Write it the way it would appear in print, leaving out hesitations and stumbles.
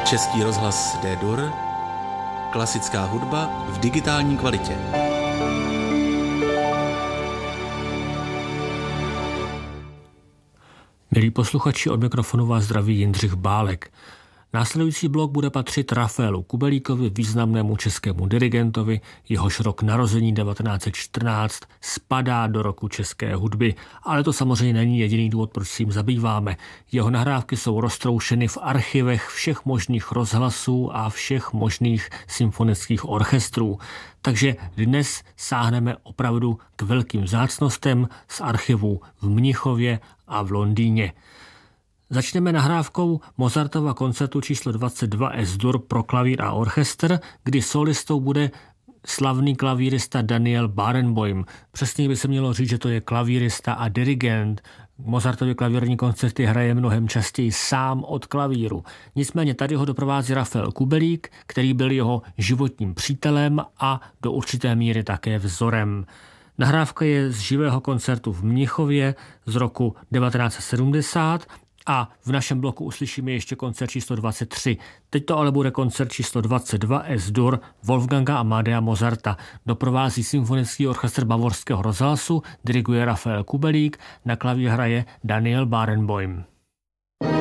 Český rozhlas D-Dur, klasická hudba v digitální kvalitě. Milí posluchači, od mikrofonu vás zdraví Jindřich Bálek. Následující blok bude patřit Rafaelu Kubelíkovi, významnému českému dirigentovi, jehož rok narození 1914 spadá do roku české hudby. Ale to samozřejmě není jediný důvod, proč se jim zabýváme. Jeho nahrávky jsou roztroušeny v archivech všech možných rozhlasů a všech možných symfonických orchestrů. Takže dnes sáhneme opravdu k velkým vzácnostem z archivů v Mnichově a v Londýně. Začneme nahrávkou Mozartova koncertu číslo 22 Es-Dur pro klavír a orchestr, kdy solistou bude slavný klavírista Daniel Barenboim. Přesně by se mělo říct, že to je klavírista a dirigent. Mozartovy klavírní koncerty hraje mnohem častěji sám od klavíru. Nicméně tady ho doprovází Rafael Kubelík, který byl jeho životním přítelem a do určité míry také vzorem. Nahrávka je z živého koncertu v Mnichově z roku 1970 a v našem bloku uslyšíme ještě koncert číslo 23. Teď to ale bude koncert číslo 22 Es-Dur Wolfganga Amadea Mozarta. Doprovází symfonický orchestr Bavorského rozhlasu, diriguje Rafael Kubelík, na klavír hraje Daniel Barenboim.